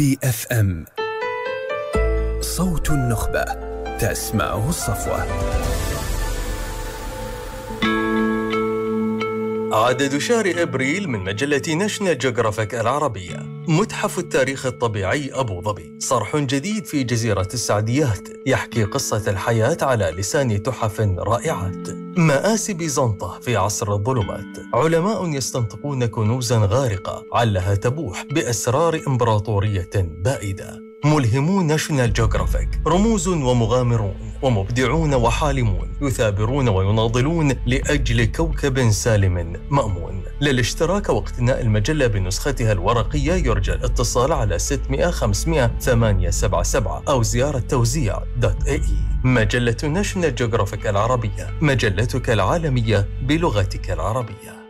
FM صوت النخبة، تسمعه الصفوة. عدد شهر أبريل من مجلة ناشونال جيوغرافيك العربية. متحف التاريخ الطبيعي أبو ظبي، صرح جديد في جزيرة السعديات يحكي قصة الحياة على لسان تحف رائعات. مآسي بيزنطة في عصر الظلمات، علماء يستنطقون كنوزا غارقة علها تبوح بأسرار إمبراطورية بائدة. ملهمو ناشونال جيوغرافيك، رموز ومغامرون ومبدعون وحالمون يثابرون ويناضلون لأجل كوكب سالم مأمون. للاشتراك واقتناء المجلة بنسختها الورقية يرجى الاتصال على 600 500 877 أو زيارة توزيع.ae. مجلة ناشونال جيوغرافيك العربية، مجلتك العالمية بلغتك العربية.